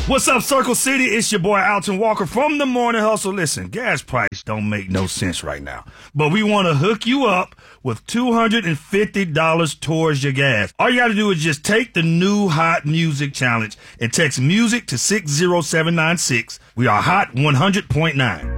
What's up, Circle City? It's your boy Alton Walker from The Morning Hustle. Listen, gas price don't make no sense right now, but we want to hook you up with $250 towards your gas. All you got to do is just take the new Hot Music Challenge and text music to 60796. We are Hot 100.9.